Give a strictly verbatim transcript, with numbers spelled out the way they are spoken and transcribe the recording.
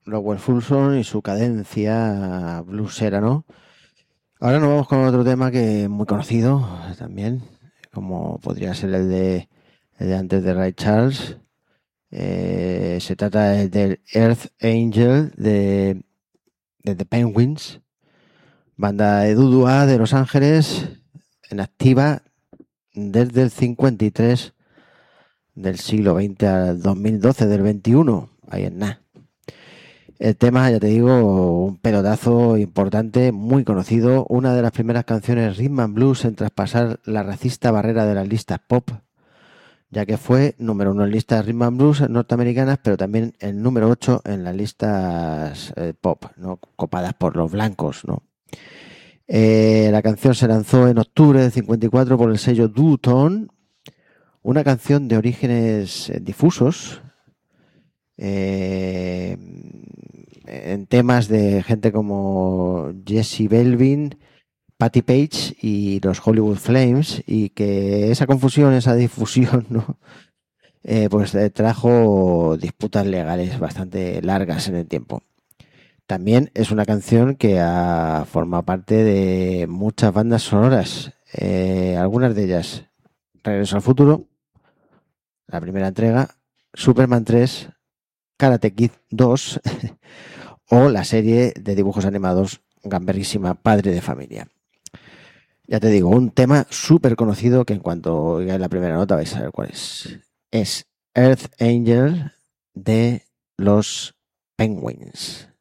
Rockwell Fulson y su cadencia bluesera, ¿no? Ahora nos vamos con otro tema que es muy conocido también, como podría ser el de, el de antes de Ray Charles. Eh, se trata de- del Earth Angel de, de The Penguins, banda de dudua de Los Ángeles, en activa desde el cincuenta y tres del siglo veinte al dos mil doce del veintiuno. Ahí es nada. El tema, ya te digo, un pelotazo importante, muy conocido, una de las primeras canciones rhythm and blues en traspasar la racista barrera de las listas pop, ya que fue número uno en listas rhythm and blues norteamericanas, pero también el número ocho en las listas eh, pop, ¿no? Copadas por los blancos, ¿no? Eh, la canción se lanzó en octubre del cincuenta y cuatro por el sello Dutton, una canción de orígenes eh, difusos, eh, en temas de gente como Jesse Belvin, Patti Page y los Hollywood Flames, y que esa confusión, esa difusión, ¿no? Eh, pues eh, trajo disputas legales bastante largas en el tiempo. También es una canción que ha formado parte de muchas bandas sonoras, eh, algunas de ellas Regreso al Futuro, la primera entrega, Superman tres, Karate Kid dos o la serie de dibujos animados gamberrísima Padre de Familia. Ya te digo, un tema súper conocido que en cuanto oigáis la primera nota vais a saber cuál es. Es Earth Angel de los Penguins.